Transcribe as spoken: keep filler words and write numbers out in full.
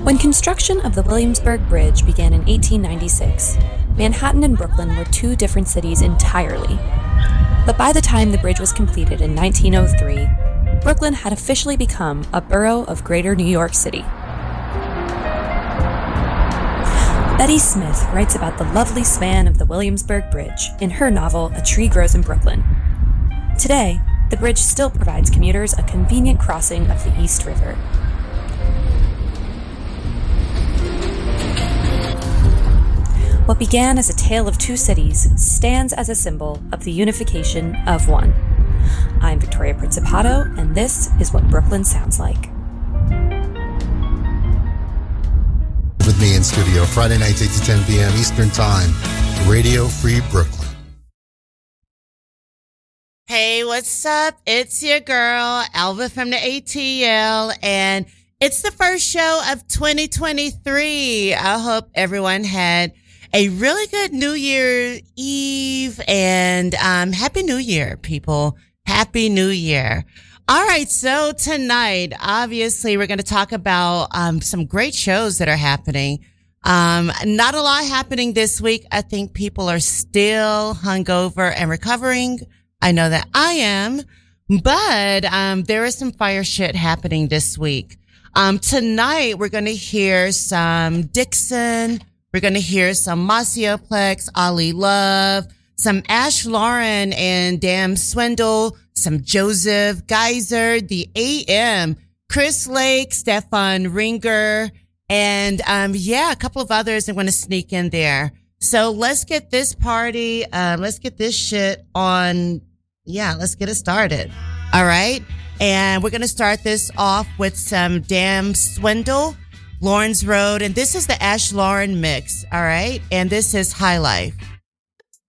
When construction of the Williamsburg Bridge began in eighteen ninety-six, Manhattan and Brooklyn were two different cities entirely. But by the time the bridge was completed in nineteen oh three, Brooklyn had officially become a borough of Greater New York City. Betty Smith writes about the lovely span of the Williamsburg Bridge in her novel A Tree Grows in Brooklyn. Today, the bridge still provides commuters a convenient crossing of the East River. What began as a tale of two cities stands as a symbol of the unification of one. I'm Victoria Principato, and this is what Brooklyn sounds like. With me in studio, Friday nights, eight to ten p.m. Eastern Time, Radio Free Brooklyn. Hey, what's up? It's your girl, Alva from the A T L, and it's the first show of twenty twenty-three. I hope everyone had a really good New Year Eve, and um Happy New Year, people. Happy New Year. All right, so tonight, obviously, we're going to talk about um some great shows that are happening. Um not a lot happening this week. I think people are still hungover and recovering. I know that I am, but um there is some fire shit happening this week. Um tonight, we're going to hear some Dixon. We're going to hear some Masioplex, Ali Love, some Ash Lauren and Damn Swindle, some Joseph Geyser, the A M, Chris Lake, Stefan Ringer, and um yeah, a couple of others I'm going to sneak in there. So let's get this party, uh, let's get this shit on. Yeah, let's get it started. All right. And we're going to start this off with some Damn Swindle, Lawrence Road. And this is the Ash Lauren mix. All right. And this is High Life.